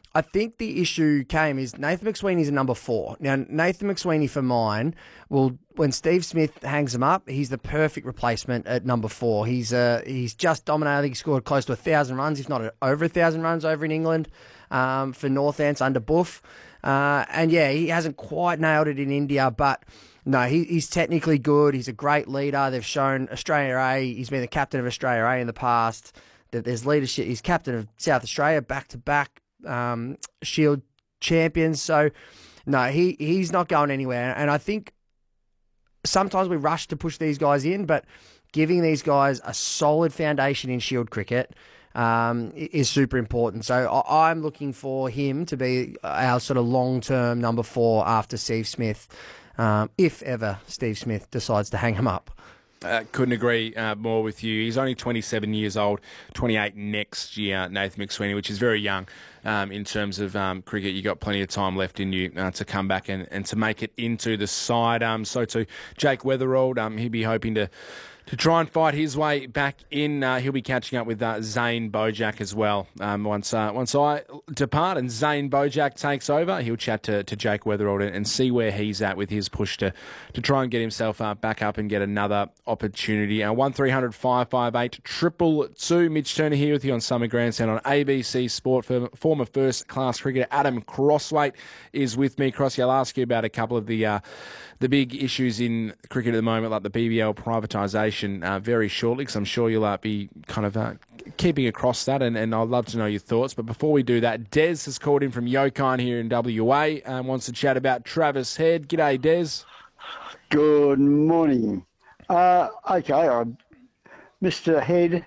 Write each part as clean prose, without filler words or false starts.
I think the issue is Nathan McSweeney's a number 4. Now, Nathan McSweeney, for mine, when Steve Smith hangs him up, he's the perfect replacement at number 4. He's just dominated. I think he scored close to 1,000 runs, if not over 1,000 runs over in England for North Ants under Buff. And yeah, he hasn't quite nailed it in India, but no, he's technically good. He's a great leader. They've shown Australia A. He's been the captain of Australia A in the past. That there's leadership. He's captain of South Australia back-to-back Shield champions. So, no, he's not going anywhere. And I think sometimes we rush to push these guys in, but giving these guys a solid foundation in Shield cricket is super important. So I'm looking for him to be our sort of long-term number 4 after Steve Smith, if ever Steve Smith decides to hang him up. Couldn't agree more with you. He's only 27 years old, 28 next year, Nathan McSweeney, which is very young in terms of cricket. You've got plenty of time left in you to come back and to make it into the side. So too, Jake Weatherald, he'll be hoping to try and fight his way back in. He'll be catching up with Zane Bojack as well. Once I depart and Zane Bojack takes over, he'll chat to Jake Weatherald and see where he's at with his push to try and get himself back up and get another opportunity. 1300 558 222. Mitch Turner here with you on Summer Grandstand on ABC Sport. Former first-class cricketer Adam Crossweight is with me. Crossy, I'll ask you about a couple of the big issues in cricket at the moment, like the BBL privatisation, very shortly, because I'm sure you'll be kind of keeping across that, and I'd love to know your thoughts. But before we do that, Des has called in from Yokine here in WA and wants to chat about Travis Head. G'day, Des. Good morning. Okay, Mr. Head,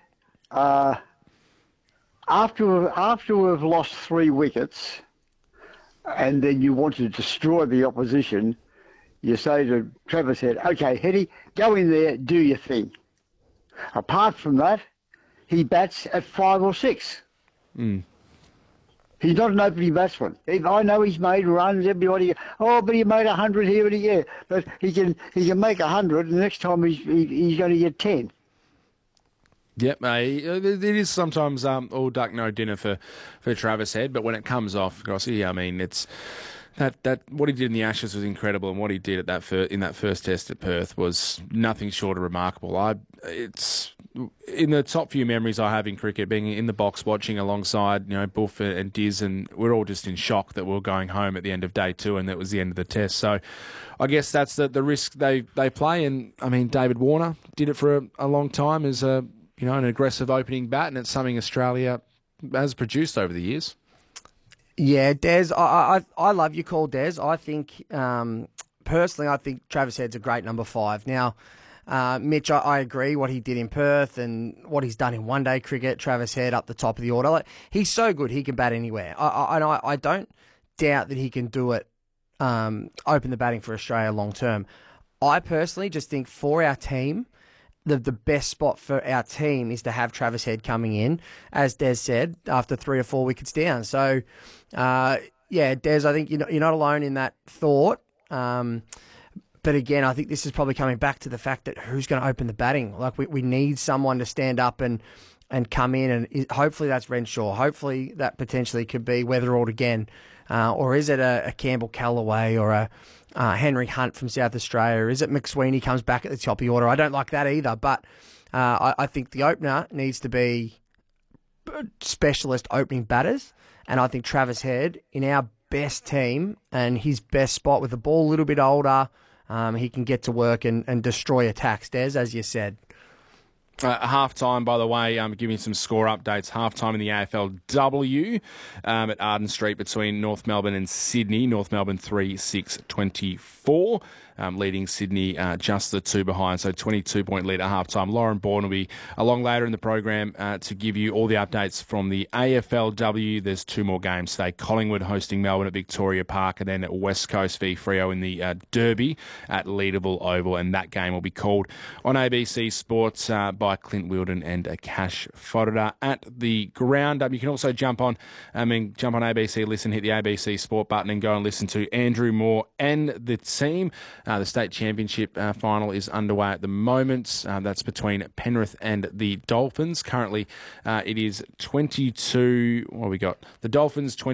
after we've lost 3 wickets and then you want to destroy the opposition, you say to Travis Head, okay, Heady, go in there, do your thing. Apart from that, he bats at 5 or 6. Mm. He's not an opening batsman. I know he's made runs, everybody, but he made 100 here and there. But he can make 100, and the next time he's going to get 10. Yep, it is sometimes all duck, no dinner for Travis Head, but when it comes off, Grossi, I mean, it's... That what he did in the Ashes was incredible, and what he did at in that first test at Perth was nothing short of remarkable. It's in the top few memories I have in cricket, being in the box watching alongside Buff and Diz, and we're all just in shock that we're going home at the end of day 2, and that was the end of the test. So I guess that's the risk they play. And I mean, David Warner did it for a long time as an aggressive opening bat, and it's something Australia has produced over the years. Yeah, Des, I love your call, Des. I think, personally, I think Travis Head's a great number 5. Now, Mitch, I agree what he did in Perth and what he's done in one-day cricket. Travis Head up the top of the order. He's so good, he can bat anywhere. I don't doubt that he can do it, open the batting for Australia long-term. I personally just think for our team, the best spot for our team is to have Travis Head coming in, as Des said, after 3 or 4 wickets down. So, yeah, Des, I think you're not alone in that thought. But again, I think this is probably coming back to the fact that who's going to open the batting? Like we need someone to stand up and come in, and hopefully that's Renshaw. Hopefully that potentially could be Weatherald again. Or is it a Campbell Callaway or a Henry Hunt from South Australia? Is it McSweeney comes back at the top of the order? I don't like that either, but I think the opener needs to be specialist opening batters, and I think Travis Head, in our best team and his best spot with the ball a little bit older, he can get to work and destroy attacks, Des, as you said. Half-time, by the way, giving some score updates. Half-time in the AFLW at Arden Street between North Melbourne and Sydney. North Melbourne 3-6-24. Leading Sydney just the 2 behind, so 22-point lead at halftime. Lauren Bourne will be along later in the program to give you all the updates from the AFLW. There's 2 more games today. Collingwood hosting Melbourne at Victoria Park, and then at West Coast v Freo in the Derby at Leederville Oval, and that game will be called on ABC Sports by Clint Wilden and Akash Fodder at the ground. You can also jump on ABC, listen, hit the ABC Sport button and go and listen to Andrew Moore and the team. The state championship final is underway at the moment. That's between Penrith and the Dolphins. Currently, it is 22. What have we got? The Dolphins 20.